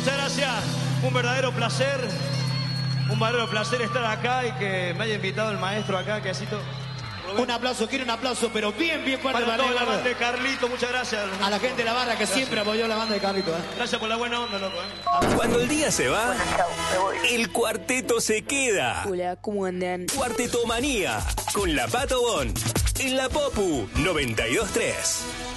Muchas gracias. Un verdadero placer. Un verdadero placer estar acá y que me haya invitado el maestro acá, que así todo. Un aplauso, quiero un aplauso, pero bien fuerte Para toda la Leonardo. banda de Carlito, muchas gracias. A la gente de la barra que siempre apoyó la banda de Carlito. Gracias por la buena onda, loco. Cuando el día se va, el cuarteto se queda. Hola, ¿cómo andan? Cuarteto Manía, con la Pato Bon, en la Popu 92.3.